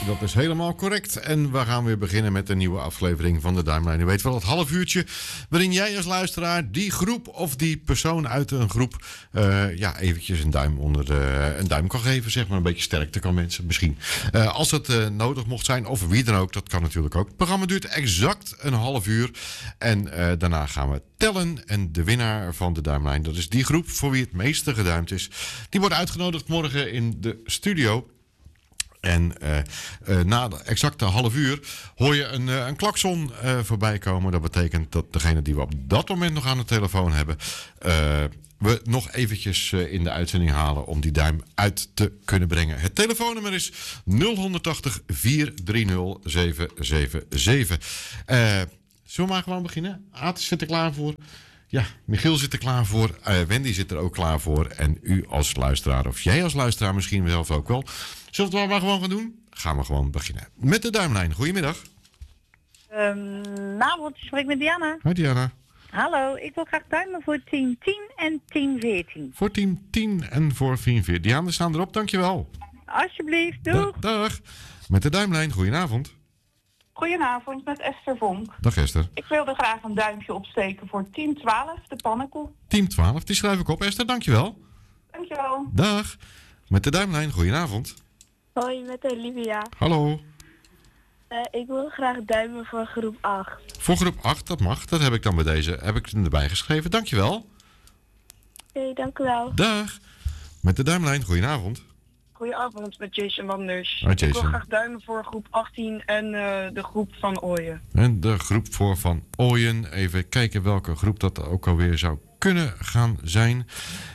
Dat is helemaal correct. En we gaan weer beginnen met een nieuwe aflevering van de Duimlijn. U weet wel, het half uurtje waarin jij als luisteraar die groep of die persoon uit een groep eventjes een duim onder een duim kan geven. Zeg maar een beetje sterkte kan mensen misschien. Als het nodig mocht zijn, of wie dan ook, dat kan natuurlijk ook. Het programma duurt exact een half uur. En daarna gaan we tellen. En de winnaar van de Duimlijn, dat is die groep voor wie het meeste geduimd is. Die wordt uitgenodigd morgen in de studio. En na de exacte half uur hoor je een klakson voorbij komen. Dat betekent dat degene die we op dat moment nog aan de telefoon hebben, we nog eventjes in de uitzending halen om die duim uit te kunnen brengen. Het telefoonnummer is 080 430 777. Zullen we maar gewoon beginnen? Aad zit er klaar voor. Ja, Michiel zit er klaar voor. Wendy zit er ook klaar voor. En u als luisteraar, of jij als luisteraar misschien zelf ook wel. Zullen we het maar gewoon gaan doen? Gaan we gewoon beginnen. Met de Duimlijn. Goedemiddag. Avond, ik spreek met Diana. Hoi Diana. Hallo, ik wil graag duimen voor team 10 en team 14. Voor team 10 en voor team 14. Diana, staan erop. Dankjewel. Alsjeblieft, doeg. Dag. Met de Duimlijn. Goedenavond. Goedenavond, met Esther Vonk. Dag Esther. Ik wilde graag een duimpje opsteken voor team 12, de pannenkoek. Team 12, die schrijf ik op. Esther, dankjewel. Dankjewel. Dag. Met de Duimlijn. Goedenavond. Hoi, met Olivia. Hallo. Ik wil graag duimen voor groep 8. Voor groep 8, dat mag. Dat heb ik dan bij deze erbij geschreven. Dankjewel. Oké, dank u wel. Dag. Met de Duimlijn. Goedenavond. Goedenavond, met Jason Manders. Hoi, Jason. Ik wil graag duimen voor groep 18 en de groep van Ooyen. En de groep voor Van Ooyen. Even kijken welke groep dat ook alweer zou kunnen gaan zijn.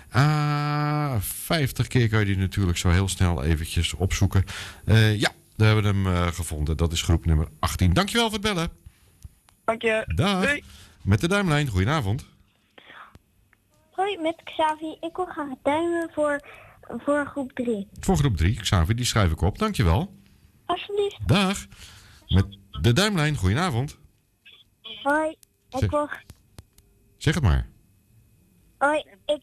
50 keer kan je die natuurlijk zo heel snel eventjes opzoeken. Ja, daar hebben we hem gevonden. Dat is groep nummer 18. Dankjewel voor het bellen. Dank je. Dag. Doei. Met de Duimlijn, goedenavond. Hoi, met Xavi. Ik wil graag duimen voor groep 3. Voor groep 3, Xavi, die schrijf ik op. Dankjewel. Alsjeblieft. Dag. Met de Duimlijn, goedenavond. Hoi, ik wil... Zeg het maar. Hoi,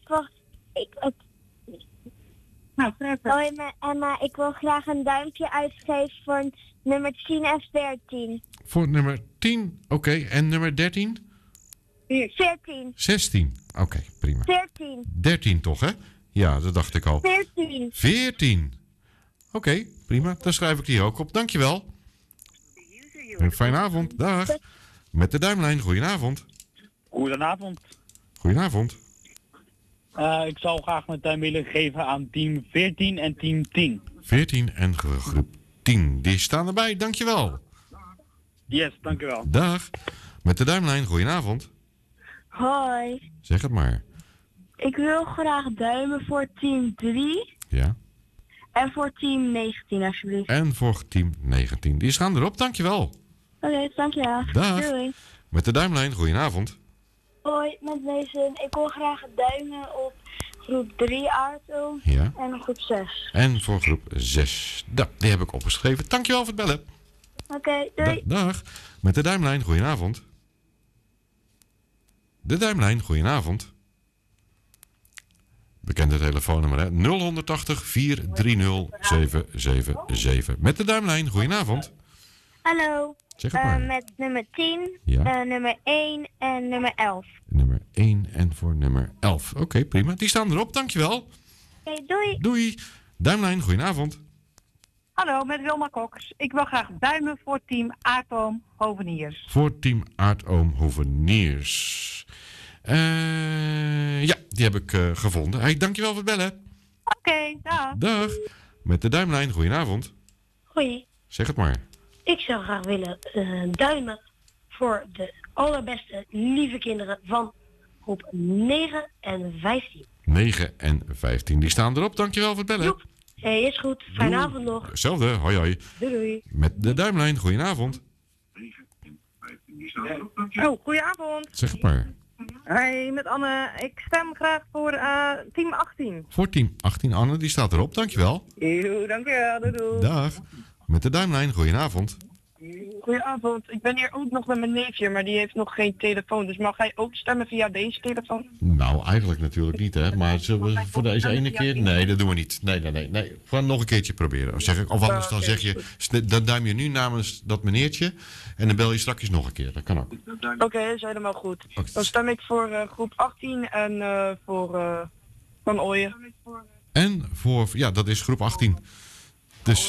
Nou, perfect. Hoi, Emma. Ik wil graag een duimpje uitgeven voor nummer 10 en 14. Voor nummer 10, oké. En nummer 13? 14. 16, oké, prima. 14. 13 toch, hè? Ja, dat dacht ik al. 14. 14. Oké, prima. Dan schrijf ik die ook op. Dankjewel. Een fijne avond. Dag. Met de Duimlijn. Goedenavond. Goedenavond. Goedenavond. Ik zou graag mijn duim willen geven aan team 14 en team 10. 14 en groep 10. Die staan erbij. Dankjewel. Yes, dankjewel. Dag. Met de Duimlijn. Goedenavond. Hoi. Zeg het maar. Ik wil graag duimen voor team 3 Ja. en voor team 19, alsjeblieft. En voor team 19. Die staan erop. Dankjewel. Oké, dankjewel. Dag. Doei. Met de Duimlijn. Goedenavond. Hoi, met Mason. Ik wil graag duimen op groep 3 Aarto Ja. en groep 6. En voor groep 6. Die heb ik opgeschreven. Dankjewel voor het bellen. Oké, doei. Dag. Met de Duimlijn. Goedenavond. De Duimlijn. Goedenavond. Bekende telefoonnummer, hè? 080 430 777. Met de Duimlijn. Goedenavond. Hallo. Zeg het maar. Met nummer 10, Ja. nummer 1 en nummer 11. Nummer 1 en voor nummer 11. Oké, prima. Die staan erop. Dankjewel. Oké, doei. Doei. Duimlijn. Goedenavond. Hallo, met Wilma Koks. Ik wil graag duimen voor team Aardboom Hoveniers. Voor team Aardoom Hoveniers. Ja, die heb ik gevonden. Hey, dankjewel voor het bellen. Oké, dag. Dag. Met de Duimlijn. Goedenavond. Hoi. Zeg het maar. Ik zou graag willen duimen voor de allerbeste lieve kinderen van groep 9 en 15. 9 en 15. Die staan erop. Dankjewel voor het bellen. Joep. Hey, is goed. Fijne avond nog. Hetzelfde. Hoi hoi. Doei doei. Met de Duimlijn. Goedenavond. Oh, goedenavond. Zeg het maar. Hey, met Anne. Ik stem graag voor team 18. Voor team 18. Anne, die staat erop. Dankjewel. Dankjewel. Doei doei. Dag. Met de Duimlijn. Goedenavond. Goedenavond. Ik ben hier ook nog met mijn neefje, maar die heeft nog geen telefoon. Dus mag hij ook stemmen via deze telefoon? Nou, eigenlijk natuurlijk niet, hè. Maar zullen we voor deze ene keer? Nee, dat doen we niet. Nee. Gewoon nog een keertje proberen. Zeg ik. Of anders dan zeg je, dan duim je nu namens dat meneertje. En dan bel je straks nog een keer. Dat kan ook. Oké, dat is helemaal goed. Oké. Dan stem ik voor groep 18 en voor Van Ooyen. En voor, ja, dat is groep 18. Dus,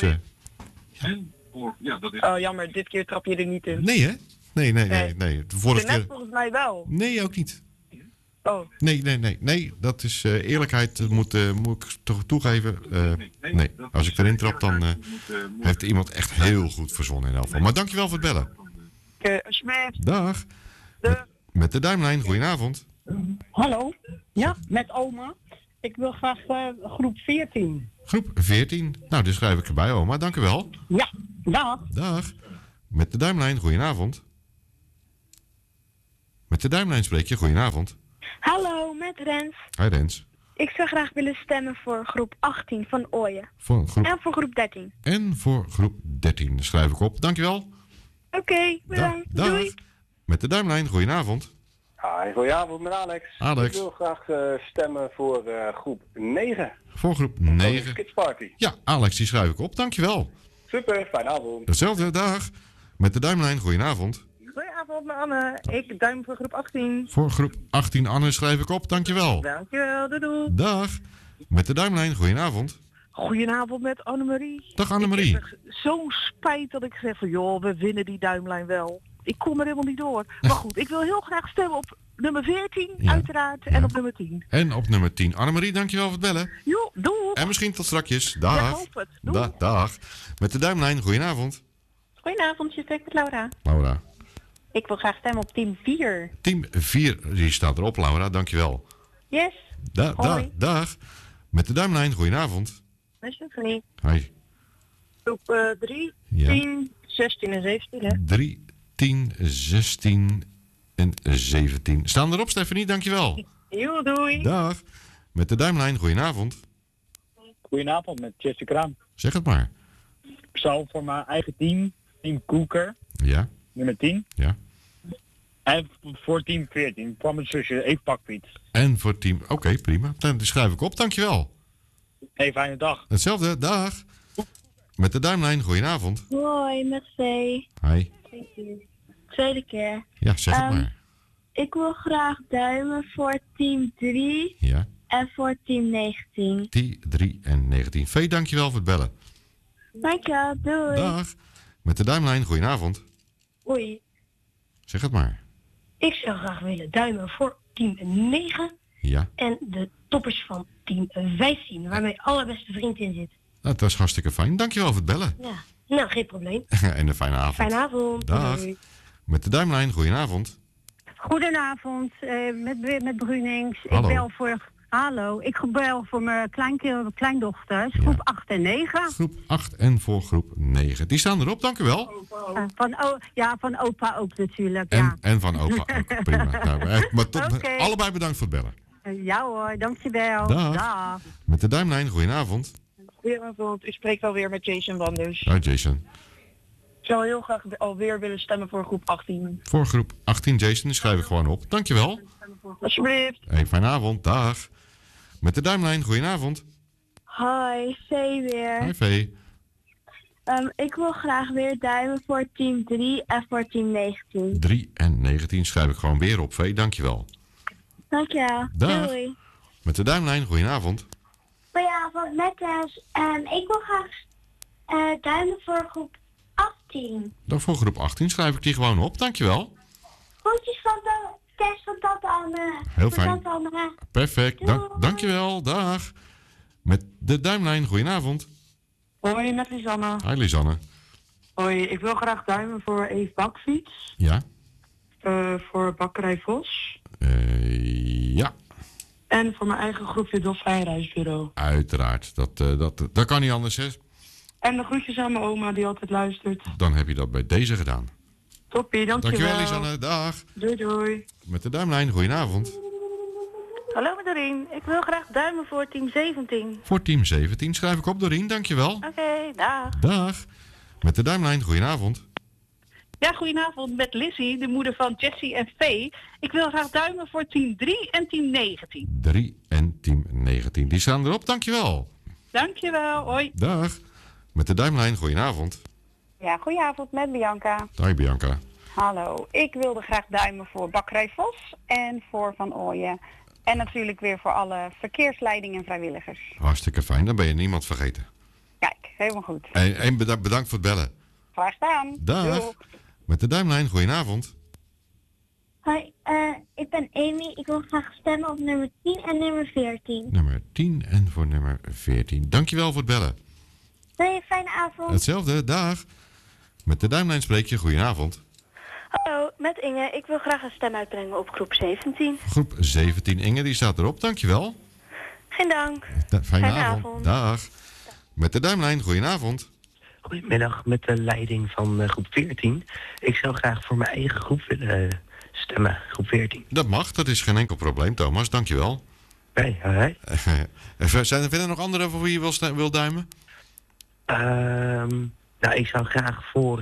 Oh, jammer. Dit keer trap je er niet in. nee, hè? Nee. De vorige Net keer. volgens mij wel. Nee, ook niet. Oh, Nee, dat is eerlijkheid, moet ik toch toegeven. Nee, als ik erin trap, dan heeft iemand echt heel goed verzonnen in elk geval. Maar dankjewel voor het bellen. oké, alsjeblieft. Dag. Met de duimlijn, goedenavond. Hallo, ja, met oma. Ik wil graag groep 14. Groep 14. Nou, dus schrijf ik erbij, oma. Dank u wel. Ja, dag. Dag. Met de duimlijn, goedenavond. Met de duimlijn spreek je, goedenavond. Hallo, met Rens. Hi Rens. Ik zou graag willen stemmen voor groep 18 van Ooyen. En voor groep 13. En voor groep 13. Dat schrijf ik op. Dankjewel. Oké, bedankt. Dag. Doei. Met de duimlijn, goedenavond. Hi, goedenavond met Alex. Alex. Ik wil graag stemmen voor groep 9. Voor groep Voor 9. de Kids Party. Ja, Alex, die schrijf ik op. Dankjewel. Super, fijne avond. Hetzelfde, dag. Met de duimlijn, goedenavond. Goedenavond, met Anne. Ik duim voor groep 18. Voor groep 18 Anne schrijf ik op. Dankjewel. Dankjewel, doei. Dag. Met de duimlijn, goedenavond. Goedenavond met Annemarie. Dag Annemarie. Ik heb zo'n spijt dat ik zeg van joh, we winnen die duimlijn wel. Ik kom er helemaal niet door. Maar goed, ik wil heel graag stemmen op nummer 14, Ja. uiteraard, en op nummer 10. En op nummer 10. Annemarie, dankjewel voor het bellen. Jo, doei. En misschien tot strakjes. Ja, Dag. hoop het. Doei. Dag. Met de duimlijn, goedenavond. Goedenavond, je spreekt met Laura. Laura. Ik wil graag stemmen op team 4. Team 4, die staat erop, Laura. Dankjewel. Yes. Hoi. Dag. Met de duimlijn, goedenavond. Met Stephanie. Hi. Groep 3, Ja. 10, 16 en 17, hè? 3, 10, 16 en 17. Staan erop, Stephanie. Dankjewel. Jo, doei. Dag. Met de duimlijn, goedenavond. Goedenavond met Jesse Kraam. Zeg het maar. Ik zal voor mijn eigen team, team Koeker, Ja. nummer 10. Ja. En voor team 14, voor mijn zusje Eve Pakfiets. En voor team... Oké, prima. Dan schrijf ik op. Dankjewel. Hey, fijne dag. Hetzelfde. Dag. Met de duimlijn, goedenavond. Hoi, met Vee. Hi. Tweede keer. Ja, zeg het maar. Ik wil graag duimen voor team 3 Ja. en voor team 19. 10, 3 en 19. Vee, dankjewel voor het bellen. Dankjewel, doei. Dag. Met de duimlijn, goedenavond. Oei, Zeg het maar. ik zou graag willen duimen voor team 9 Ja. en de toppers van team 15, waar mijn allerbeste vriend in zit. Nou, dat is hartstikke fijn. Dankjewel voor het bellen. Ja, nou geen probleem. En een fijne avond. Fijne avond. Dag. Doei. Met de duimlijn, goedenavond. Goedenavond, met Brunings. Hallo. Ik bel voor... Hallo, ik bel voor mijn kleindochters, Ja. groep 8 en 9. Groep 8 en voor groep 9. Die staan erop, dank u wel. Van opa ook natuurlijk, En, ja. en van opa ook. Prima. Nou, maar Oké. allebei bedankt voor het bellen. Ja hoor, dankjewel. Dag. Met de duimlijn, goedenavond. Goedenavond, ik spreek alweer met Jason Wanders. Hoi Jason. Ik zou heel graag alweer willen stemmen voor groep 18. Voor groep 18, Jason, die schrijf ik gewoon op. Dankjewel. Alsjeblieft. Hey, fijne avond. Dag. Met de duimlijn, goedenavond. Hoi, Vee weer. Hi Vee. Ik wil graag weer duimen voor team 3 en voor team 19. 3 en 19 schrijf ik gewoon weer op, Vee. Dankjewel. Dankjewel. Dag. Doei. Met de duimlijn, goedenavond. Goedenavond, met Tess. Ik wil graag duimen voor groep 18. Dan voor groep 18 schrijf ik die gewoon op. Dankjewel. Groetjes van de Tess van tante Anne. Heel Van fijn. tante Anne. Perfect. Dankjewel. Dag. Met de duimlijn, goedenavond. Hoi, met Lisanne. Hi Lisanne. Hoi, ik wil graag duimen voor Eve Bakfiets. Ja. Voor Bakkerij Vos. Ja. En voor mijn eigen groepje Dolfijnreisbureau. Uiteraard. Dat kan niet anders, hè? En de groetjes aan mijn oma die altijd luistert. Dan heb je dat bij deze gedaan. Toppie, dankjewel. Dankjewel Lisanne. Dag. Doei doei. Met de duimlijn, goedenavond. Hallo met Doreen. Ik wil graag duimen voor team 17. Voor team 17 schrijf ik op, Doreen. Dankjewel. Oké, dag. Dag. Met de duimlijn, goedenavond. Ja, goedenavond met Lizzie, de moeder van Jessie en Vee. Ik wil graag duimen voor team 3 en team 19. 3 en team 19. Die staan erop, dankjewel. Dankjewel, hoi. Dag. Met de duimlijn, goedenavond. Ja, goedenavond met Bianca. Dag Bianca. Hallo, ik wilde graag duimen voor Bakkerij Vos en voor Van Ooyen. En natuurlijk weer voor alle verkeersleiding en vrijwilligers. Hartstikke fijn, dan ben je niemand vergeten. Kijk, helemaal goed. En bedankt voor het bellen. Graag gedaan. Dag. Doei. Met de duimlijn, goedenavond. Hoi, ik ben Amy. Ik wil graag stemmen op nummer 10 en nummer 14. Nummer 10 en voor nummer 14. Dankjewel voor het bellen. Doei, fijne avond. Hetzelfde, dag. Met de duimlijn spreek je, goedenavond. Hallo, met Inge. Ik wil graag een stem uitbrengen op groep 17. Groep 17, Inge, die staat erop, dankjewel. Geen dank. Fijne avond. Dag. Met de duimlijn, goedenavond. Goedemiddag, met de leiding van groep 14. Ik zou graag voor mijn eigen groep willen stemmen, groep 14. Dat mag, dat is geen enkel probleem, Thomas, dankjewel. Hey. Zijn er verder nog anderen voor wie je wil duimen? Nou, ik zou graag voor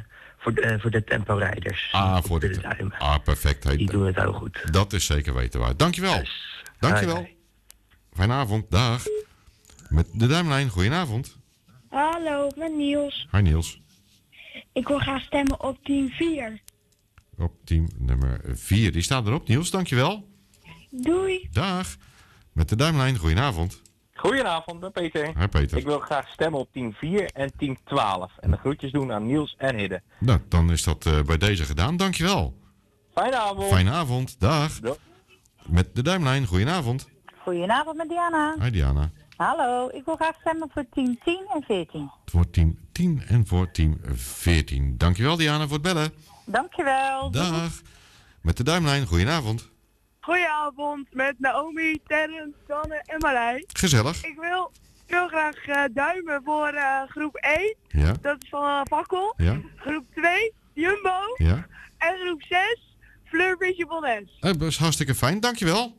de tempo-rijders. Voor de duimen. Perfect. Hey, die doen het ook goed. Dat is zeker weten waar. Dankjewel. Dankjewel. Hi. Fijne avond, dag. Met de duimlijn, goedenavond. Hallo, met Niels. Hi Niels. Ik wil graag stemmen op team 4. Op team nummer 4. Die staat erop, Niels, dankjewel. Doei. Dag. Met de duimlijn, goedenavond. Goedenavond, met Peter. Hi Peter. Ik wil graag stemmen op team 4 en team 12. En de groetjes doen aan Niels en Hidde. Nou, dan is dat bij deze gedaan, dankjewel. Fijne avond. Fijne avond, dag. Met de duimlijn, goedenavond. Goedenavond met Diana. Hi Diana. Hallo, ik wil graag stemmen voor team 10 en 14. Voor team 10 en voor team 14. Dankjewel Diana voor het bellen. Dankjewel. Dag. Met de duimlijn, goedenavond. Goedenavond met Naomi, Terrence, Sanne en Marij. Gezellig. Ik wil graag duimen voor groep 1. Ja. Dat is van Fakkel. Ja. Groep 2, Jumbo. Ja. En groep 6, Fleur Bonnens. Dat is hartstikke fijn, dankjewel.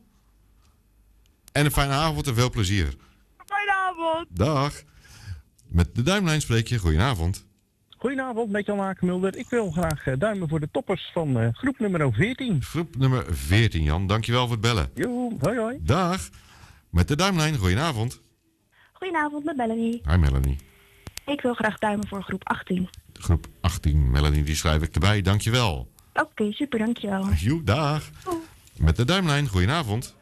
En een fijne avond en veel plezier. Fijne avond. Dag. Met de duimlijn spreek je, goedenavond. Goedenavond, met Jan Akenmulder. Ik wil graag duimen voor de toppers van groep nummer 14. Groep nummer 14, Jan. Dankjewel voor het bellen. Jo, hoi hoi. Dag. Met de duimlijn, goedenavond. Goedenavond, met Melanie. Hi Melanie. Ik wil graag duimen voor groep 18. Groep 18, Melanie, die schrijf ik erbij. Dankjewel. Oké, super, dankjewel. Jo, dag. Met de duimlijn, goedenavond.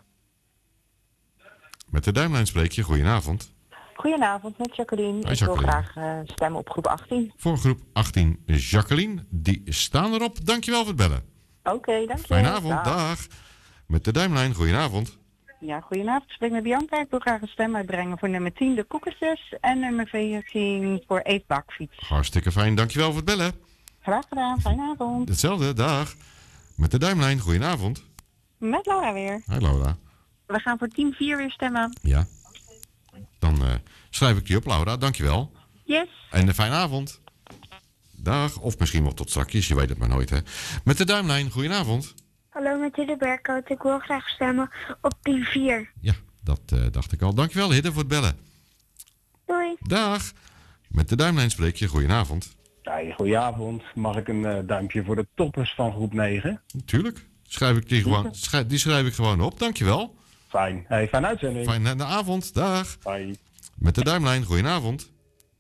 Met de duimlijn spreek je, goedenavond. Goedenavond, met Jacqueline. Hi, Ik wil Jacqueline. graag stemmen op groep 18. Voor groep 18, Jacqueline. Die staan erop. Dankjewel voor het bellen. Oké, dankjewel. Fijne avond, dag. Met de duimlijn, goedenavond. Ja, goedenavond. Ik spreek met Bianca. Ik wil graag een stem uitbrengen voor nummer 10, de Koekersjes. En nummer 14 voor Eetbakfiets. Hartstikke fijn, dankjewel voor het bellen. Graag gedaan. Fijne avond. Hetzelfde, dag. Met de duimlijn, goedenavond. Met Laura weer. Hi Laura. We gaan voor team 4 weer stemmen. Ja. Dan schrijf ik die op, Laura. Dankjewel. Yes. En een fijne avond. Dag. Of misschien wel tot strakjes, je weet het maar nooit, hè. Met de duimlijn, goedenavond. Hallo, met Hidde Berkhout. Ik wil graag stemmen op team 4. Ja, dat dacht ik al. Dankjewel, Hidde, voor het bellen. Doei. Dag. Met de duimlijn spreek je. Goedenavond. Hey, goedenavond. Mag ik een duimpje voor de toppers van groep 9? Tuurlijk. Schrijf ik die gewoon, die schrijf ik gewoon op. Dankjewel. Fijn. Hey, fijne uitzending. Fijne avond. Dag. Bye. Met de duimlijn. Goedenavond.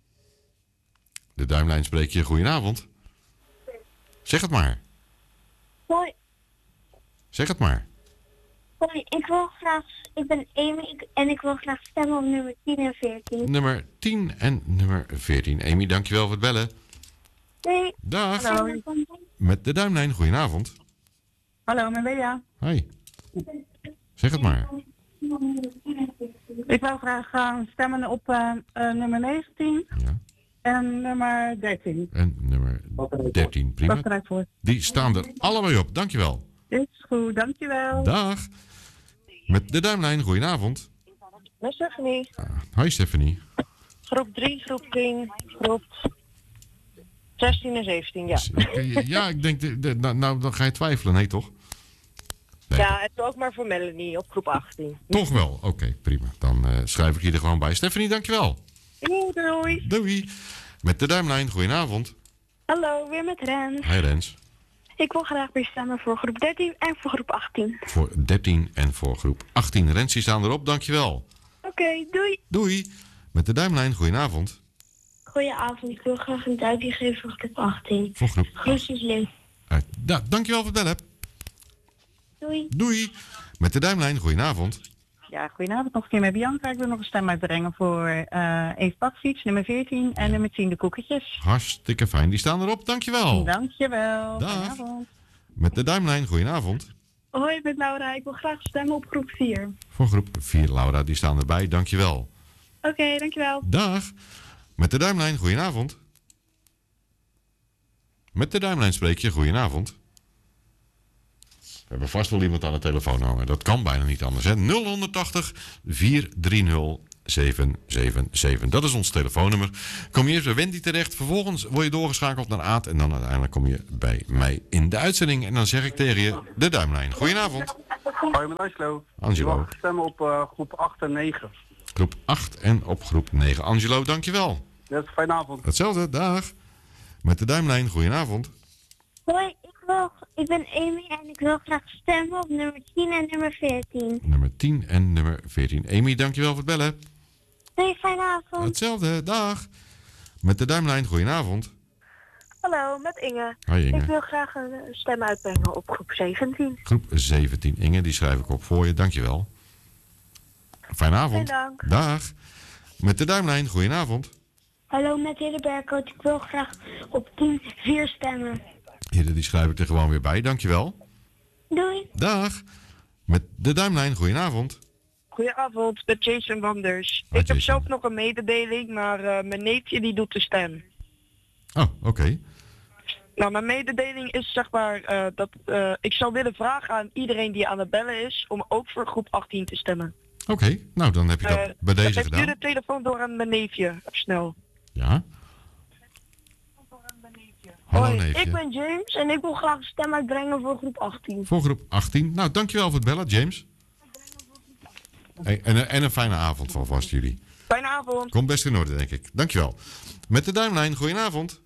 De duimlijn spreek je. Goedenavond. Zeg het maar. Hoi. Zeg het maar. Hoi, ik ben Amy en ik wil graag stemmen op nummer 10 en 14. Nummer 10 en nummer 14. Amy, dankjewel voor het bellen. Doei. Dag. Hallo. Met de duimlijn. Goedenavond. Hallo, met Bea. Hi. Zeg het maar. Ik wil graag stemmen op nummer 19. Ja. En nummer 13. En nummer 13. Prima. Bakkerij voor. Die staan er allebei op. Dankjewel. Is goed, dankjewel. Dag. Met de duimlijn. Goedenavond. Met Stephanie. Hi Stephanie. Groep 3, groep 10, groep 16 en 17, ja. Ja, ik denk, nou dan ga je twijfelen. Nee, toch? Nee. Ja, en ook maar voor Melanie op groep 18. Toch wel? Oké, prima. Dan schrijf ik je er gewoon bij. Stephanie, dankjewel. Doei. Doei. Met de duimlijn. Goedenavond. Hallo, weer met Rens. Hi Rens. Ik wil graag weer stemmen voor groep 13 en voor groep 18. Voor 13 en voor groep 18. Rens, die staan erop, dankjewel. Oké, doei. Doei. Met de duimlijn, goedenavond. Goedenavond, ik wil graag een duimpje geven voor groep 18. Voor groep Groetjes, Liv. Dankjewel voor het bellen. Doei. Doei. Met de duimlijn, goedenavond. Ja, goedenavond. Nog een keer met Bianca. Ik wil nog een stem uitbrengen voor Eve Bakfiets, nummer 14 en nummer 10 de koekjes. Hartstikke fijn, die staan erop, dankjewel. Dankjewel. Dag. Goedenavond. Met de duimlijn, goedenavond. Hoi, ik ben Laura. Ik wil graag stemmen op groep 4. Voor groep 4, Laura, die staan erbij, dankjewel. Oké, dankjewel. Dag. Met de duimlijn, goedenavond. Met de duimlijn spreek je, goedenavond. We hebben vast wel iemand aan de telefoon hangen. Dat kan bijna niet anders. Hè? 0180 430 777. Dat is ons telefoonnummer. Kom je eerst bij Wendy terecht. Vervolgens word je doorgeschakeld naar Aad. En dan uiteindelijk kom je bij mij in de uitzending. En dan zeg ik tegen je de duimlijn. Goedenavond. Hoi, met Angelo. Angelo. Je mag stemmen op groep 8 en 9. Groep 8 en op groep 9. Angelo, dankjewel. Net een fijne avond. Hetzelfde, dag. Met de duimlijn, goedenavond. Hoi, ik ben Amy en ik wil graag stemmen op nummer 10 en nummer 14. Nummer 10 en nummer 14. Amy, dankjewel voor het bellen. Doei, fijne avond. Hetzelfde, dag. Met de duimlijn, goedenavond. Hallo, met Inge. Hi, Inge. Ik wil graag een stem uitbrengen op groep 17. Groep 17. Inge, die schrijf ik op voor je. Dankjewel. Fijne avond. Geen dank. Dag. Met de duimlijn, goedenavond. Hallo, met Hille Berkhout. Ik wil graag op 10-4 stemmen. Hidde, die schrijf ik er gewoon weer bij. Dankjewel. Doei. Dag. Met de duimlijn, goedenavond. Goedenavond, met Jason Wanders. Hi, Ik heb Jason. zelf nog een mededeling, maar mijn neefje die doet de stem. Oh, oké. Nou, mijn mededeling is zeg maar dat ik zou willen vragen aan iedereen die aan het bellen is om ook voor groep 18 te stemmen. Oké, nou dan heb je dat bij deze Geef gedaan. nu de telefoon door aan mijn neefje, even snel. Ja. Hallo Hoi, neefje. ik ben James en ik wil graag een stem uitbrengen voor groep 18. Voor groep 18. Nou, dankjewel voor het bellen, James. Hey, en een fijne avond van vast jullie. Fijne avond. Komt best in orde, denk ik. Dankjewel. Met de duimlijn, goedenavond.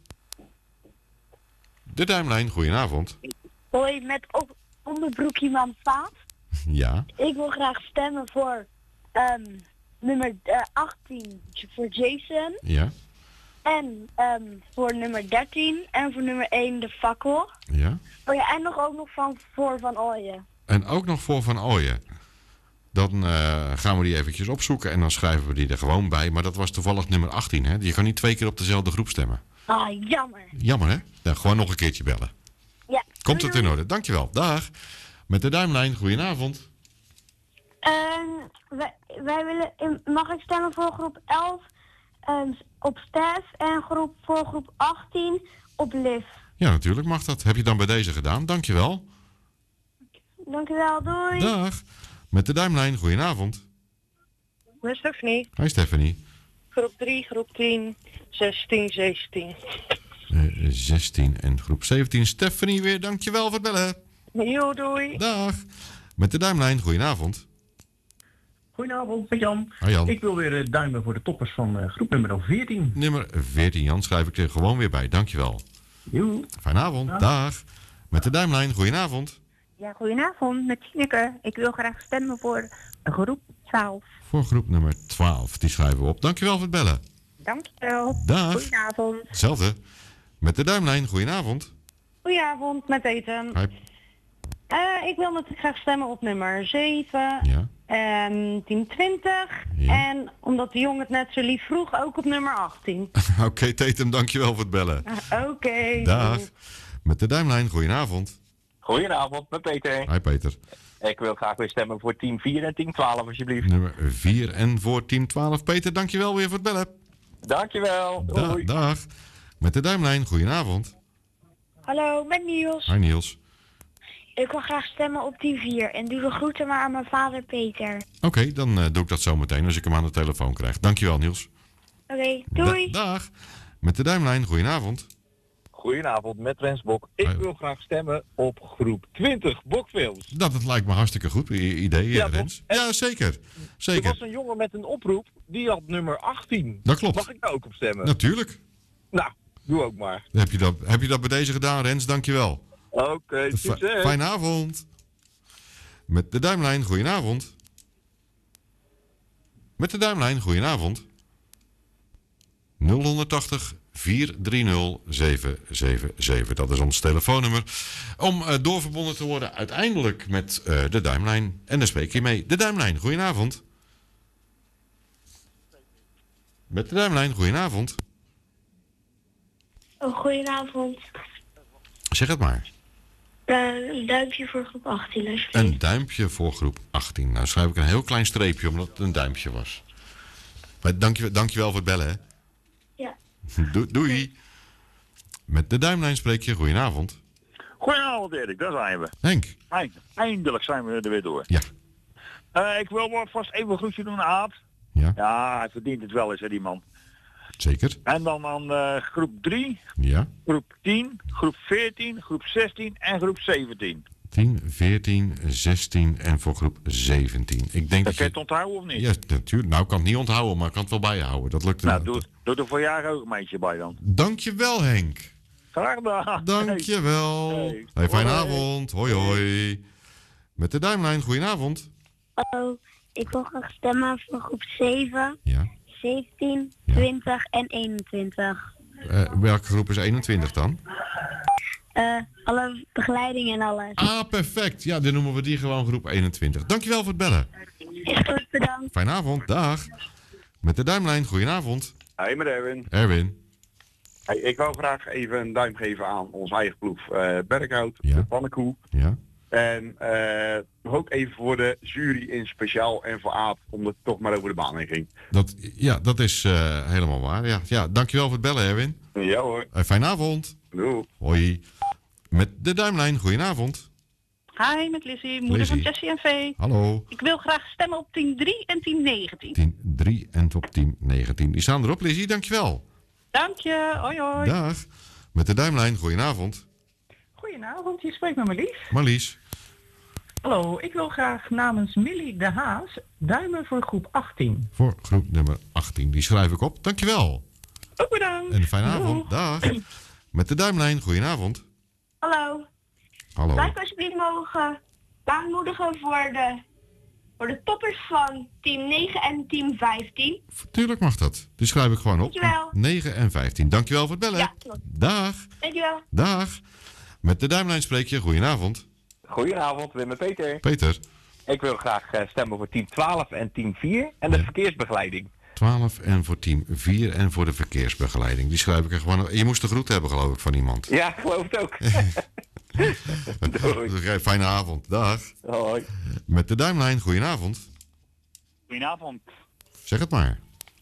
De duimlijn, goedenavond. Hoi, met onderbroekje man Paat. Ja. Ik wil graag stemmen voor nummer 18 voor Jason. Ja. En voor nummer 13 en voor nummer 1 de fakkel. Ja. Oh ja, en ook nog voor Van Ooyen. En ook nog voor Van Ooyen. Dan gaan we die eventjes opzoeken en dan schrijven we die er gewoon bij. Maar dat was toevallig nummer 18, hè? Je kan niet 2 keer op dezelfde groep stemmen. Ah, jammer. Jammer, hè? Ja, gewoon nog een keertje bellen. Ja. Komt het in orde. Dankjewel. Dag. Met de duimlijn, goedenavond. Wij willen, mag ik stemmen voor groep 11 op Stef en voor groep 18 op Liv. Ja, natuurlijk mag dat. Heb je dan bij deze gedaan. Dankjewel. Dankjewel, doei. Dag. Met de duimlijn, goedenavond. Met Stephanie. Hi Stephanie. Groep 3, groep 10, 16, 17. 16 en groep 17. Stephanie weer, dankjewel voor het bellen. Jo, doei. Dag. Met de duimlijn, goedenavond. Goedenavond, met Jan. Hi Jan. Ik wil weer duimen voor de toppers van groep nummer 14. Nummer 14, Jan, schrijf ik er gewoon weer bij. Dankjewel. Joe. Fijne avond. Dag. Met de duimlijn, goedenavond. Ja, goedenavond, met Tineke. Ik wil graag stemmen voor groep 12. Voor groep nummer 12, die schrijven we op. Dankjewel voor het bellen. Dankjewel. Dag. Goedenavond. Hetzelfde. Met de duimlijn, goedenavond. Goedenavond, met Eten. Hi. Ik wil natuurlijk graag stemmen op nummer 7 Ja. en 1020. Ja. En omdat de jongen het net zo lief vroeg, ook op nummer 18. Oké, Tatum, dankjewel voor het bellen. Oké. Dag. Met de duimlijn, goedenavond. Goedenavond, met Peter. Hi Peter. Ik wil graag weer stemmen voor team 4 en team 12 alsjeblieft. Nummer 4 en voor team 12. Peter, dankjewel weer voor het bellen. Dankjewel. Doei. Dag. Met de duimlijn, goedenavond. Hallo, met Niels. Hi Niels. Ik wil graag stemmen op die 4 en doe de groeten maar aan mijn vader Peter. Oké, dan doe ik dat zo meteen als ik hem aan de telefoon krijg. Dankjewel Niels. Oké, doei. Dag. Met de duimlijn, goedenavond. Goedenavond, met Rens Bok. Ik wil graag stemmen op groep 20, Bokfilms. Dat lijkt me hartstikke goed idee, Ja, Rens. Ja, zeker. Er Zeker. was een jongen met een oproep, die had nummer 18. Dat klopt. Mag ik daar ook op stemmen? Natuurlijk. Nou, Doe ook maar. Heb je dat bij deze gedaan, Rens? Dankjewel. Oké, succes. Fijne avond. Met de duimlijn, goedenavond. Met de duimlijn, goedenavond. 080 430 777. Dat is ons telefoonnummer. Om doorverbonden te worden uiteindelijk met de duimlijn. En daar spreek je mee. De duimlijn, goedenavond. Met de duimlijn, goedenavond. Goedenavond. Zeg het maar. Een duimpje voor groep 18, alsjeblieft. Een duimpje voor groep 18. Nou schrijf ik een heel klein streepje omdat het een duimpje was. Maar dankjewel voor het bellen, hè? Ja. Doei. Met de duimlijn spreek je. Goedenavond. Goedenavond Erik, daar zijn we. Henk. Eindelijk zijn we er weer door. Ja. Ik wil maar vast even een groetje doen aan Aad. Ja. Ja, hij verdient het wel eens, hè, die man. Zeker. En dan aan groep 3, Ja. groep 10, groep 14, groep 16 en groep 17. 10, 14, 16 en voor groep 17. Ik denk dat je het onthouden of niet? Ja, natuurlijk. Nou, ik kan het niet onthouden, maar ik kan het wel bijhouden. Dat lukt nou, doe er voor jou ook een beetje bij dan. Dankjewel, Henk. Graag gedaan. Dankjewel. Hey, fijne avond. Hoi, hoi. Met de duimlijn, goedenavond. Hallo, ik wil graag stemmen voor groep 7, ja. 17, 20 en 21. Welke groep is 21 dan? Alle begeleiding en alles. Ah, perfect. Ja, dan noemen we die gewoon groep 21. Dankjewel voor het bellen. Is goed, bedankt. Fijne avond, dag. Met de duimlijn, goedenavond. Hey, met Erwin. Erwin. Hey, ik wil graag even een duim geven aan onze eigen ploeg Berkhout, de Pannenkoek. Ja. En ook even voor de jury in speciaal en voor Aap, omdat het toch maar over de baan heen ging. Dat is helemaal waar. Ja, dankjewel voor het bellen, Erwin. Ja hoor. Fijne avond. Doei. Hoi. Met de duimlijn, goedenavond. Hi, met Lizzie, moeder van Jessie en Vee. Hallo. Ik wil graag stemmen op team 3 en team 19. Team 3 en op team 19. Die staan erop, Lizzie, dankjewel. Dank je, hoi hoi. Dag. Met de duimlijn, goedenavond. Goedenavond, je spreekt met Marlies. Marlies. Hallo, ik wil graag namens Millie de Haas duimen voor groep 18. Voor groep nummer 18. Die schrijf ik op. Dankjewel. Ook bedankt. En een fijne avond. Dag. Met de duimlijn, goedenavond. Hallo. Hallo. Zou ik alsjeblieft mogen aanmoedigen voor de toppers van team 9 en team 15? Tuurlijk mag dat. Die schrijf ik gewoon op. Dankjewel. 9 en 15. Dankjewel voor het bellen. Ja, klopt. Dag. Dankjewel. Dag. Met de duimlijn spreek je. Goedenavond. Goedenavond, Wim en Peter. Peter. Ik wil graag stemmen voor team 12 en team 4 en de verkeersbegeleiding. 12 en voor team 4 en voor de verkeersbegeleiding. Die schrijf ik er gewoon op. Je moest de groet hebben, geloof ik, van iemand. Ja, geloof het ook. Fijne avond. Dag. Hoi. Met de duimlijn, goedenavond. Goedenavond. Zeg het maar.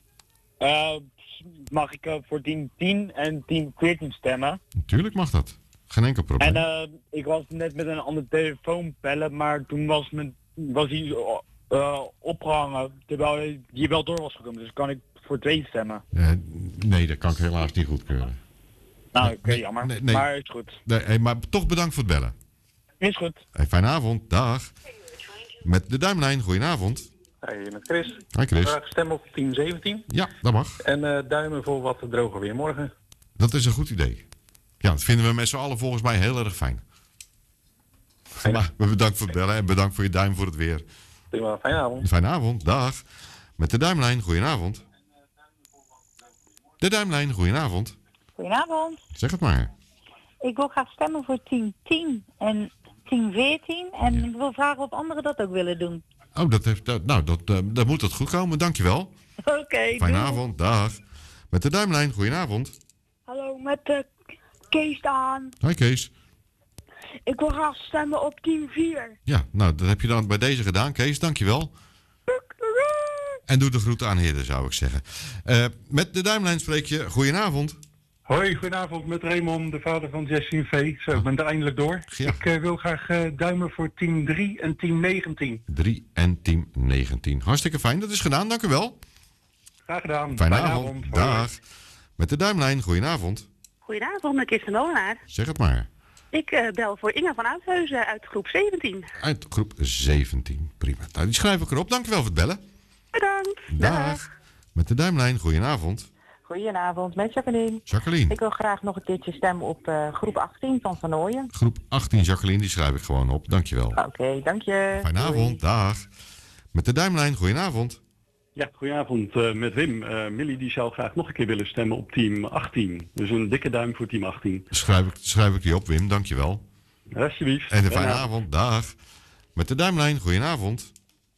Mag ik voor team 10 en team 14 stemmen? Natuurlijk mag dat. Geen enkel probleem. En ik was net met een andere telefoon bellen, maar toen was hij opgehangen terwijl die wel door was gekomen. Dus kan ik voor 2 stemmen. Nee, dat kan ik helaas niet goedkeuren. Nou, oké, jammer. Nee. Maar is goed. Nee, maar toch bedankt voor het bellen. Is goed. Fijne avond. Dag. Met de duimlijn, goedenavond. Hey, met Chris. Hi Chris. Graag stemmen op team 17. Ja, dat mag. En duimen voor wat droger weer morgen. Dat is een goed idee. Ja, dat vinden we met z'n allen volgens mij heel erg fijn. Maar bedankt voor het bellen en bedankt voor je duim voor het weer. Prima, fijne avond. Fijne avond, dag. Met de duimlijn, goedenavond. De duimlijn, goedenavond. Goedenavond. Zeg het maar. Ik wil graag stemmen voor team 10 en team 14. En ik wil vragen of anderen dat ook willen doen. Oh, dat moet dat goed komen. Dankjewel. Oké. Fijne avond, dag. Met de duimlijn, goedenavond. Hallo, met Kees aan. Hoi Kees. Ik wil graag stemmen op team 4. Ja, nou, dat heb je dan bij deze gedaan, Kees. Dankjewel. En doe de groeten aan Hidde, zou ik zeggen. Met de duimlijn spreek je. Goedenavond. Hoi, goedenavond met Raymond, de vader van Jessie en Vee. Zo, ik ben er eindelijk door. Ja. Ik wil graag duimen voor team 3 en team 19. 3 en team 19. Hartstikke fijn, dat is gedaan. Dank u wel. Graag gedaan. Fijne avond. Dag. Met de duimlijn, goedenavond. Goedenavond, met Kirsten Molenaar. Zeg het maar. Ik bel voor Inga van Oudhuizen uit groep 17. Uit groep 17, prima. Nou, die schrijf ik erop. Dank u wel voor het bellen. Bedankt. Dag. Met de duimlijn, goedenavond. Goedenavond, met Jacqueline. Jacqueline. Ik wil graag nog een keertje stemmen op groep 18 van Van Ooyen. Groep 18, Jacqueline, die schrijf ik gewoon op. Dankjewel. Oké, dank je. Fijne avond, dag. Met de duimlijn, goedenavond. Ja, goedenavond met Wim. Millie die zou graag nog een keer willen stemmen op team 18. Dus een dikke duim voor team 18. Schrijf ik die op, Wim, dankjewel. Alsjeblieft. En een fijne avond, dag. Met de duimlijn, goedenavond.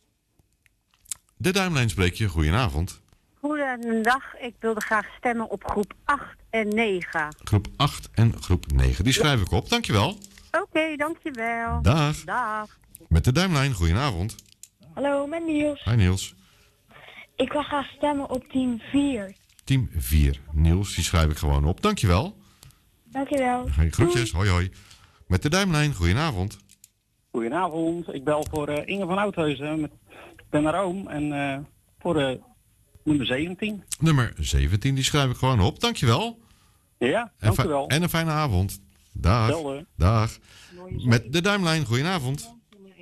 De duimlijn spreek je, goedenavond. Goedendag, ik wilde graag stemmen op groep 8 en 9. Groep 8 en groep 9, die schrijf ik op, dankjewel. Oké, dankjewel. Dag. Dag. Met de duimlijn, goedenavond. Hallo, met Niels. Hi Niels. Ik wil graag stemmen op team 4. Team 4, Niels, die schrijf ik gewoon op, dankjewel. Dankjewel. Hey, groetjes, hoi hoi. Met de duimlijn, goedenavond. Goedenavond, ik bel voor Inge van Oudhuizen. Ik ben haar oom en voor nummer 17. Nummer 17, die schrijf ik gewoon op, dankjewel. Ja, dankjewel. En een fijne avond. Dag. Hetzelfde. Dag. Met de duimlijn, goedenavond.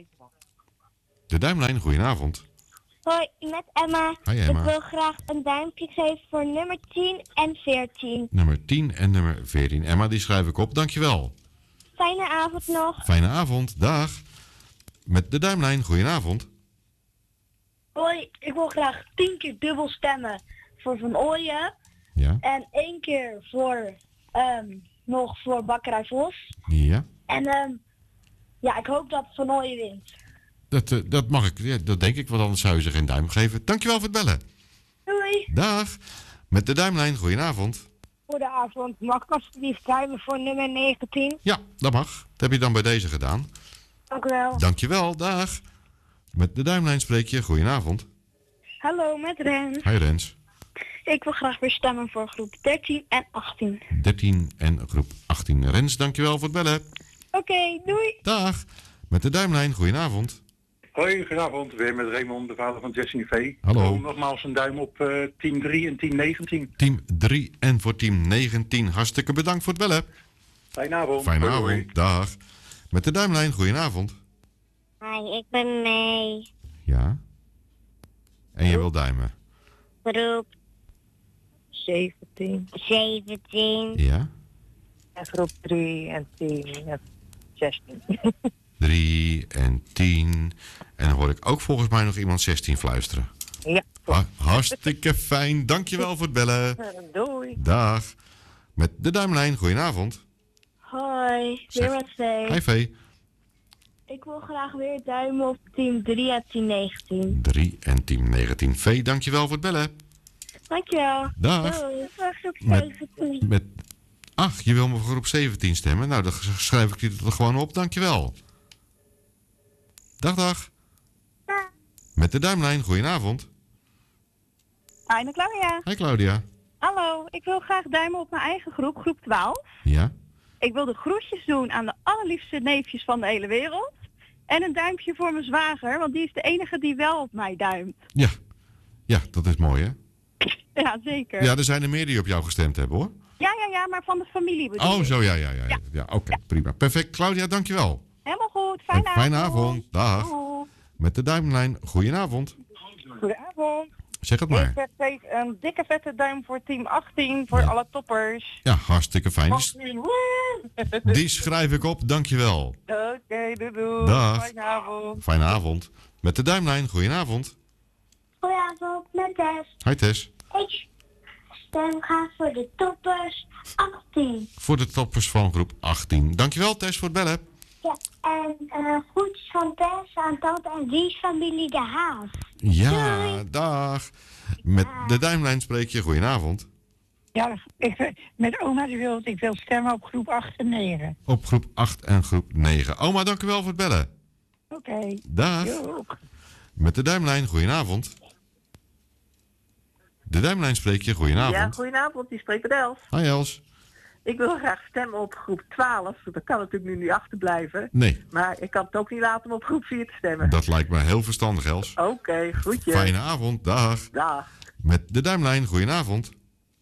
De duimlijn, goedenavond. Hoi, met Emma. Hi, Emma. Ik wil graag een duimpje geven voor nummer 10 en 14. Nummer 10 en nummer 14. Emma, die schrijf ik op, dankjewel. Fijne avond nog. Fijne avond, dag. Met de duimlijn, goedenavond. Hoi, ik wil graag 10 keer dubbel stemmen voor Van Ooyen. Ja. En 1 keer voor, nog voor Bakkerij Vos. Ja. En ja, ik hoop dat Van Ooyen wint. Dat mag ik, ja, dat denk ik, want anders zou je ze geen duim geven. Dankjewel voor het bellen. Doei. Dag. Met de duimlijn, goedenavond. Goedenavond, mag ik alsjeblieft duimen voor nummer 19? Ja, dat mag. Dat heb je dan bij deze gedaan. Dank u wel. Dankjewel, dag. Met de duimlijn spreek je, goedenavond. Hallo, met Rens. Hi Rens. Ik wil graag weer stemmen voor groep 13 en 18. 13 en groep 18. Rens, dankjewel voor het bellen. Oké, doei. Dag. Met de duimlijn, goedenavond. Hoi, goedenavond. Weer met Raymond, de vader van Jessie V. Hallo. Nogmaals een duim op team 3 en team 19. Team 3 en voor team 19. Hartstikke bedankt voor het bellen. Fijne avond. Fijne Hoi, avond, hoi. dag. Met de duimlijn, goedenavond. Hi, ik ben mee. Ja. En je wil duimen? Groep 17. 17. Ja. En groep 3 en 10 en 16. 3 en 10. En dan hoor ik ook volgens mij nog iemand 16 fluisteren. Ja. Hartstikke fijn. Dankjewel voor het bellen. Doei. Dag. Met de duimlijn, goedenavond. Hoi, weer met Vee. Hi Vee. Ik wil graag weer duimen op team 3 en team 19. 3 en team 19. Vee, dankjewel voor het bellen. Dankjewel. Dag. Doei. Met... Ach, je wil me voor groep 17 stemmen? Nou, dan schrijf ik die er gewoon op. Dankjewel. Dag, dag. Met de duimlijn, goedenavond. Hi, met Claudia. Hi Claudia. Hallo, ik wil graag duimen op mijn eigen groep, groep 12. Ja? Ik wil de groetjes doen aan de allerliefste neefjes van de hele wereld. En een duimpje voor mijn zwager, want die is de enige die wel op mij duimt. Ja. Ja, dat is mooi, hè? Ja, zeker. Ja, er zijn er meer die op jou gestemd hebben, hoor. Ja, maar van de familie bedoel Oh, ik. zo, ja. Oké, prima. Perfect. Claudia, dankjewel. Helemaal goed, fijne avond. Fijne avond. Dag. Doei. Met de duimlijn, goedenavond. Goedenavond. Zeg het maar. Ik heb steeds een dikke vette duim voor team 18, voor alle toppers. Ja, hartstikke fijn. Woe! Die schrijf ik op, dankjewel. Oké, doei. Dag. Fijne avond. Fijne avond. Met de duimlijn, goedenavond. Goedenavond, met Tess. Hi Tess. Ik stem graag voor de toppers 18. Voor de toppers van groep 18. Dankjewel Tess voor het bellen. Ja, en groetjes van Tess aan tante en Dries familie De Haas. Ja, dag. Met de duimlijn spreek je, goedenavond. Ja, met oma ik wil stemmen op groep 8 en 9. Op groep 8 en groep 9. Oma, dank u wel voor het bellen. Oké. Dag. Met de duimlijn, goedenavond. De duimlijn spreek je, goedenavond. Ja, goedenavond, die spreekt met Els. Hi Els. Ik wil graag stemmen op groep 12, dat kan natuurlijk nu niet achterblijven. Nee. Maar ik kan het ook niet laten om op groep 4 te stemmen. Dat lijkt me heel verstandig, Els. Oké, groetjes. Fijne avond, dag. Dag. Met de duimlijn, goedenavond.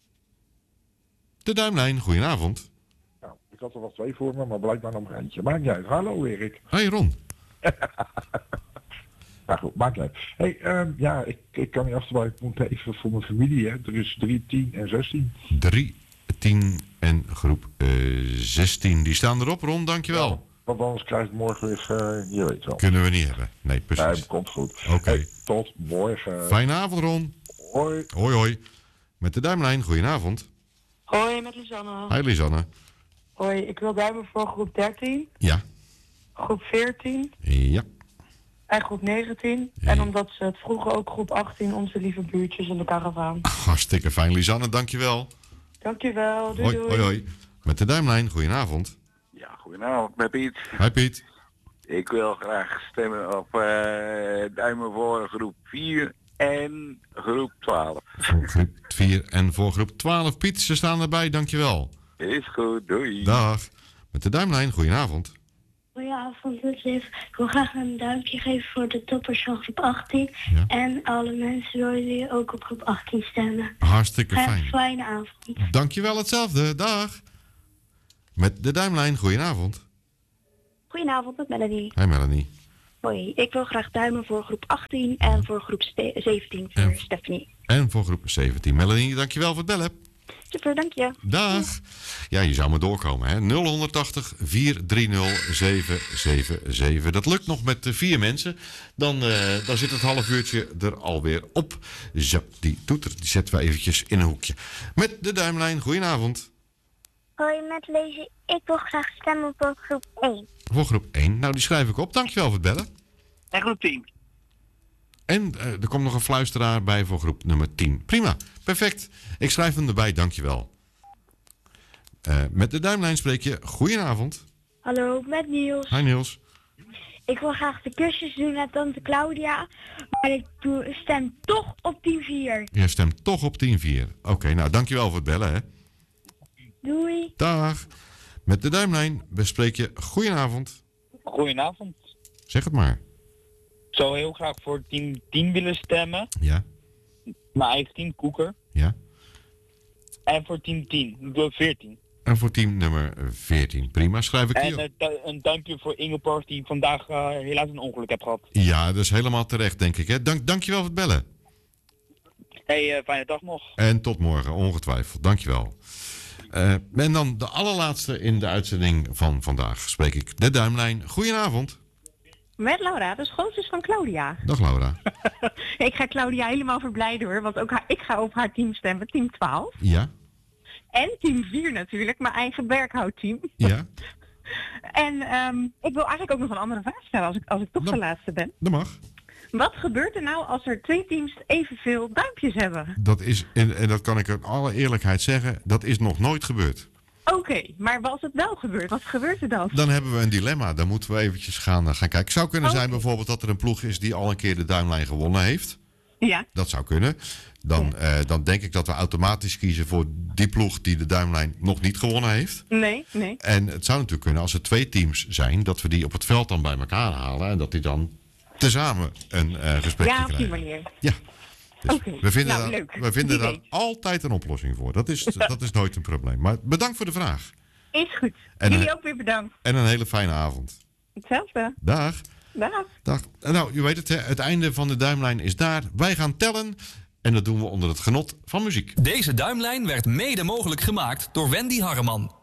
De duimlijn, goedenavond. Nou, ik had er wel 2 voor me, maar blijkbaar nog eentje. Maakt niet uit. Hallo Erik. Hey Ron. Ja, goed, maakt niet uit. Hey, ik kan niet achterblijven. Ik moet even voor mijn familie, hè. Er is 3, 10 en 16. 3, 10 en groep 16. Die staan erop, Ron, dankjewel. Ja, want anders krijg ik morgen weer, je weet wel. Kunnen we niet hebben. Nee, precies. Nee, komt goed. Oké. Hey, tot morgen. Fijne avond, Ron. Hoi. Hoi, hoi. Met de duimlijn, goedenavond. Hoi, met Lisanne. Hi, Lisanne. Hoi, ik wil duimen voor groep 13, Ja. groep 14 Ja. en groep 19. Ja. En omdat ze het vroegen ook groep 18, onze lieve buurtjes in de karavaan. Hartstikke fijn, Lisanne, dankjewel. Dankjewel, doei Hoi, doei. hoi, hoi. Met de duimlijn, goedenavond. Ja, goedenavond, met Piet. Hi, Piet. Ik wil graag stemmen op duimen voor groep 4 en groep 12. Voor groep 4 en voor groep 12. Piet, ze staan erbij, dankjewel. Is goed, doei. Dag. Met de duimlijn, goedenavond. Goedenavond, Liv. Ik wil graag een duimpje geven voor de toppers van groep 18. Ja. En alle mensen willen jullie ook op groep 18 stemmen. Hartstikke fijn. Fijne avond. Dankjewel, hetzelfde. Dag. Met de duimlijn, goedenavond. Goedenavond, met Melanie. Hi, Melanie. Hoi, ik wil graag duimen voor groep 18 en voor groep 17 voor Stephanie. En voor groep 17. Melanie, dankjewel voor het bellen. Super, dank je. Dag. Ja, je zou maar doorkomen, hè. 0180 430 777. Dat lukt nog met 4 mensen. Dan zit het half uurtje er alweer op. Zo, die toeter, die zetten we eventjes in een hoekje. Met de duimlijn, goedenavond. Hoi, met Lezen. Ik wil graag stemmen voor groep 1. Voor groep 1. Nou, die schrijf ik op. Dankjewel voor het bellen. En groep 10. En er komt nog een fluisteraar bij voor groep nummer 10. Prima, perfect. Ik schrijf hem erbij, dankjewel. Met de duimlijn spreek je. Goedenavond. Hallo, met Niels. Hi Niels. Ik wil graag de kusjes doen met tante Claudia, maar ik stem toch op team 4. Je stemt toch op 10-4. Oké, nou dankjewel voor het bellen, hè. Doei. Dag. Met de duimlijn bespreek je. Goedenavond. Goedenavond. Zeg het maar. Ik zou heel graag voor team 10 willen stemmen. Ja. Mijn eigen team, Koeker. Ja. En voor team 10, ik doe 14. En voor team nummer 14. Prima, schrijf ik hier. En een duimpje voor Ingeborg die vandaag helaas een ongeluk heeft gehad. Ja, dat is helemaal terecht, denk ik, hè. Dankjewel voor het bellen. Hey, fijne dag nog. En tot morgen, ongetwijfeld. Dankjewel. En dan de allerlaatste in de uitzending van vandaag spreek ik de duimlijn. Goedenavond. Met Laura, de schoonzus van Claudia. Dag Laura. Ik ga Claudia helemaal verblijden hoor, want ook ik ga op haar team stemmen, team 12. Ja. En team 4 natuurlijk, mijn eigen werkhoudteam. Ja. En ik wil eigenlijk ook nog een andere vraag stellen als ik toch de laatste ben. Dat mag. Wat gebeurt er nou als er 2 teams evenveel duimpjes hebben? Dat is, en dat kan ik in alle eerlijkheid zeggen, dat is nog nooit gebeurd. Oké, maar als het wel gebeurt, wat gebeurt er dan? Dan hebben we een dilemma. Dan moeten we eventjes gaan kijken. Het zou kunnen zijn bijvoorbeeld dat er een ploeg is die al een keer de duimlijn gewonnen heeft. Ja. Dat zou kunnen. Dan denk ik dat we automatisch kiezen voor die ploeg die de duimlijn nog niet gewonnen heeft. Nee. En het zou natuurlijk kunnen als er 2 teams zijn, dat we die op het veld dan bij elkaar halen en dat die dan tezamen een gesprekje krijgen. Ja, op die manier. Ja. Dus Oké. we vinden daar altijd een oplossing voor. Dat is nooit een probleem. Maar bedankt voor de vraag. Is goed. En jullie ook weer bedankt. En een hele fijne avond. Hetzelfde. Dag. Dag. Nou, je weet het, hè, het einde van de duimlijn is daar. Wij gaan tellen en dat doen we onder het genot van muziek. Deze duimlijn werd mede mogelijk gemaakt door Wendy Harreman.